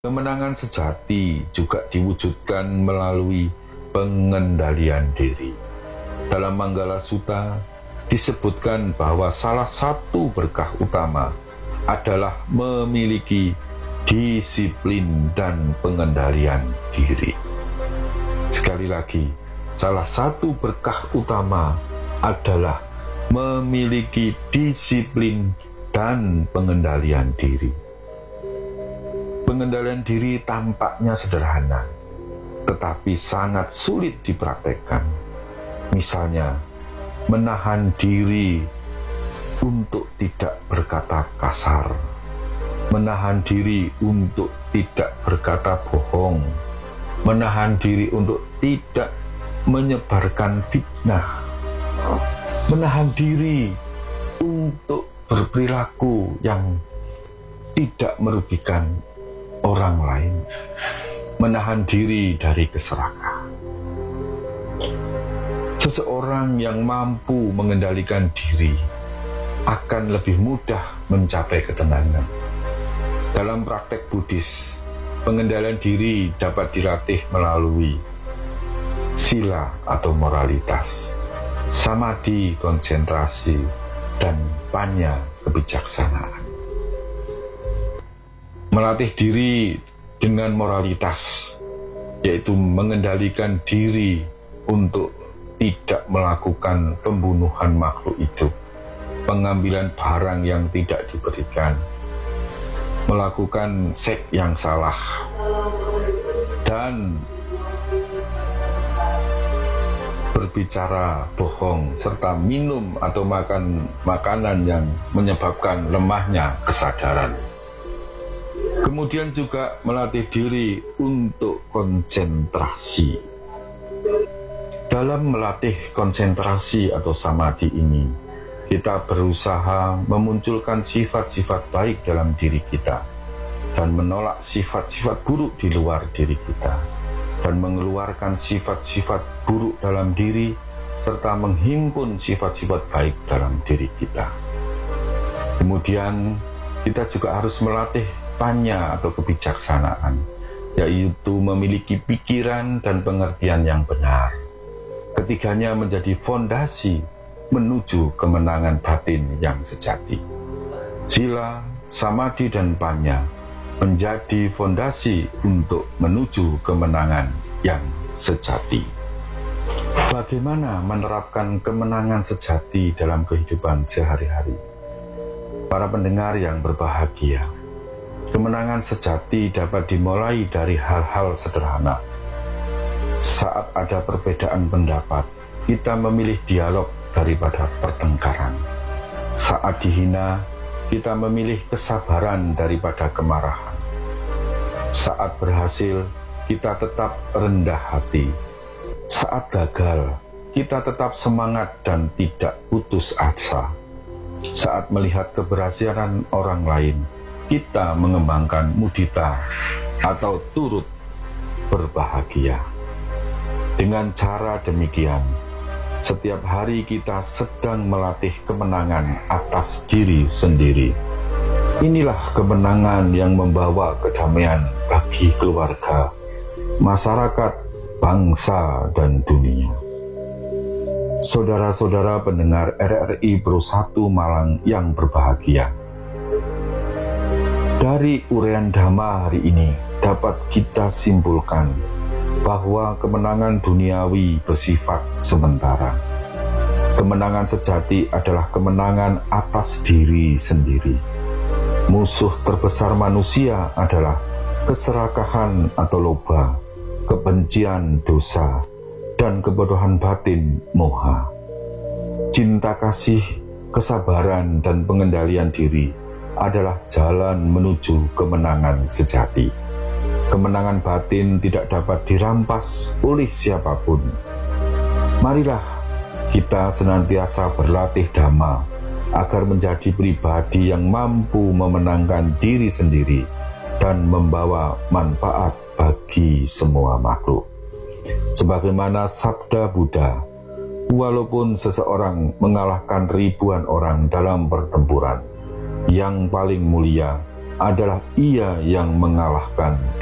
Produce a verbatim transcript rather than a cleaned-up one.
Kemenangan sejati juga diwujudkan melalui pengendalian diri. Dalam Manggala Sutta disebutkan bahwa salah satu berkah utama adalah memiliki disiplin dan pengendalian diri. Sekali lagi, salah satu berkah utama adalah memiliki disiplin dan pengendalian diri. Pengendalian diri tampaknya sederhana, tetapi sangat sulit dipraktekkan. Misalnya, menahan diri untuk tidak berkata kasar, menahan diri untuk tidak berkata bohong, menahan diri untuk tidak menyebarkan fitnah, menahan diri untuk berperilaku yang tidak merugikan orang lain, menahan diri dari keserakahan. Seseorang yang mampu mengendalikan diri akan lebih mudah mencapai ketenangan. Dalam praktek Buddhis, pengendalian diri dapat dilatih melalui sila atau moralitas, samadhi konsentrasi, dan panya kebijaksanaan. Melatih diri dengan moralitas, yaitu mengendalikan diri untuk tidak melakukan pembunuhan makhluk hidup, pengambilan barang yang tidak diberikan, melakukan seks yang salah, dan berbicara bohong, serta minum atau makan makanan yang menyebabkan lemahnya kesadaran. Kemudian juga melatih diri untuk konsentrasi. Dalam melatih konsentrasi atau samadhi ini, kita berusaha memunculkan sifat-sifat baik dalam diri kita dan menolak sifat-sifat buruk di luar diri kita, dan mengeluarkan sifat-sifat buruk dalam diri serta menghimpun sifat-sifat baik dalam diri kita. Kemudian kita juga harus melatih panya atau kebijaksanaan, yaitu memiliki pikiran dan pengertian yang benar. Ketiganya menjadi fondasi menuju kemenangan batin yang sejati. Sila, samadhi, dan panya menjadi fondasi untuk menuju kemenangan yang sejati. Bagaimana menerapkan kemenangan sejati dalam kehidupan sehari-hari? Para pendengar yang berbahagia, kemenangan sejati dapat dimulai dari hal-hal sederhana. Saat ada perbedaan pendapat, kita memilih dialog daripada pertengkaran. Saat dihina, kita memilih kesabaran daripada kemarahan. Saat berhasil, kita tetap rendah hati. Saat gagal, kita tetap semangat dan tidak putus asa. Saat melihat keberhasilan orang lain, kita mengembangkan mudita atau turut berbahagia. Dengan cara demikian, setiap hari kita sedang melatih kemenangan atas diri sendiri. Inilah kemenangan yang membawa kedamaian bagi keluarga, masyarakat, bangsa, dan dunia. Saudara-saudara pendengar R R I Pro satu Malang yang berbahagia, dari uraian Dhamma hari ini dapat kita simpulkan bahwa kemenangan duniawi bersifat sementara. Kemenangan sejati adalah kemenangan atas diri sendiri. Musuh terbesar manusia adalah keserakahan atau loba, kebencian dosa, dan kebodohan batin moha. Cinta kasih, kesabaran, dan pengendalian diri adalah jalan menuju kemenangan sejati. Kemenangan batin tidak dapat dirampas oleh siapapun. Marilah kita senantiasa berlatih Dhamma agar menjadi pribadi yang mampu memenangkan diri sendiri dan membawa manfaat bagi semua makhluk. Sebagaimana sabda Buddha, walaupun seseorang mengalahkan ribuan orang dalam pertempuran, yang paling mulia adalah Ia yang mengalahkan